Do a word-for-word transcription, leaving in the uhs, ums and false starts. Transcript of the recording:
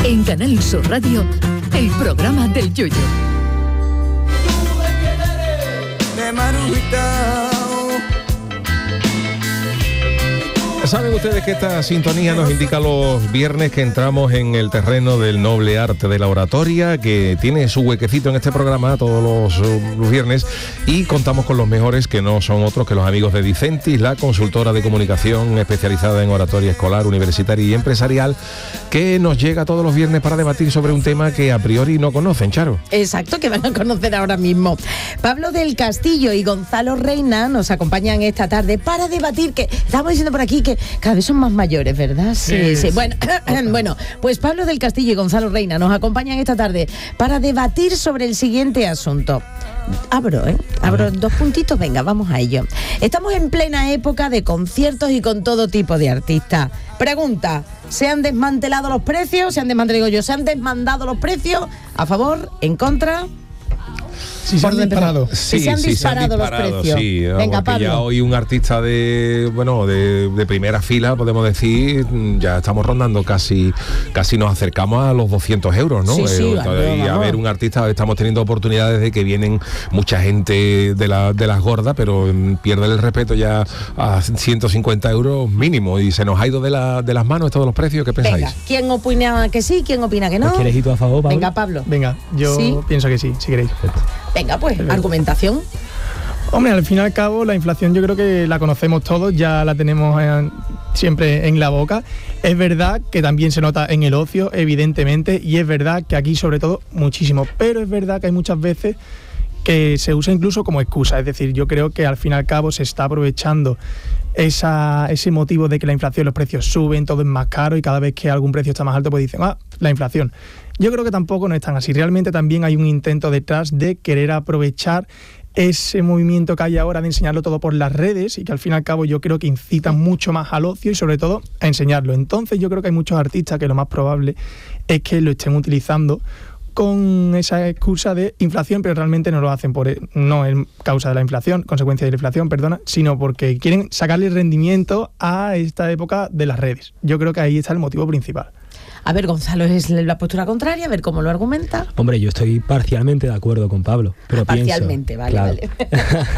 En Canal Sur Radio, el programa del Yoyo. Saben ustedes que esta sintonía nos indica los viernes que entramos en el terreno del noble arte de la oratoria, que tiene su huequecito en este programa todos los, los viernes, y contamos con los mejores, que no son otros que los amigos de Dicentis, la consultora de comunicación especializada en oratoria escolar, universitaria y empresarial, que nos llega todos los viernes para debatir sobre un tema que a priori no conocen, Charo. Exacto, que van a conocer ahora mismo. Pablo del Castillo y Gonzalo Reina nos acompañan esta tarde para debatir, que estamos diciendo por aquí que cada vez son más mayores, ¿verdad? Sí, sí. sí. Bueno, bueno, pues Pablo del Castillo y Gonzalo Reina nos acompañan esta tarde para debatir sobre el siguiente asunto. Abro, ¿eh? Abro dos puntitos, venga, vamos a ello. Estamos en plena época de conciertos y con todo tipo de artistas. Pregunta, ¿se han desmantelado los precios? ¿Se han desmantelado yo? ¿Se han desmandado los precios? ¿A favor? ¿En contra? Sí, se han disparado. Sí, se han sí, disparado se han disparado los precios. Sí, venga, porque Pablo. ya hoy un artista de, bueno, de, de primera fila, podemos decir, ya estamos rondando casi, casi nos acercamos a los doscientos euros, ¿no? Sí, sí, eh, vale, y a vamos. ver, un artista, estamos teniendo oportunidades de que vienen mucha gente de, la, de las gordas, pero mm, pierde el respeto ya a ciento cincuenta euros mínimo, y se nos ha ido de, la, de las manos todos los precios. ¿Qué pensáis? Venga, ¿quién opina que sí? ¿Quién opina que no? ¿Pues quieres ir tú a favor, Pablo? Venga, Pablo. Venga, yo ¿Sí? pienso que sí, si queréis. Venga, pues, argumentación. Hombre, al fin y al cabo, la inflación yo creo que la conocemos todos, ya la tenemos eh, siempre en la boca. Es verdad que también se nota en el ocio, evidentemente, y es verdad que aquí sobre todo muchísimo, pero es verdad que hay muchas veces que se usa incluso como excusa. Es decir, yo creo que al fin y al cabo se está aprovechando esa, ese motivo de que la inflación, los precios suben, todo es más caro, y cada vez que algún precio está más alto pues dicen, ah, la inflación. Yo creo que tampoco no es tan así. Realmente también hay un intento detrás de querer aprovechar ese movimiento que hay ahora de enseñarlo todo por las redes, y que al fin y al cabo yo creo que incitan mucho más al ocio y sobre todo a enseñarlo. Entonces yo creo que hay muchos artistas que lo más probable es que lo estén utilizando con esa excusa de inflación, pero realmente no lo hacen por no es causa de la inflación, consecuencia de la inflación, perdona, sino porque quieren sacarle rendimiento a esta época de las redes. Yo creo que ahí está el motivo principal. A ver, Gonzalo es la postura contraria, a ver cómo lo argumenta. Hombre, yo estoy parcialmente de acuerdo con Pablo. Pero Parcialmente, pienso, vale, claro. vale.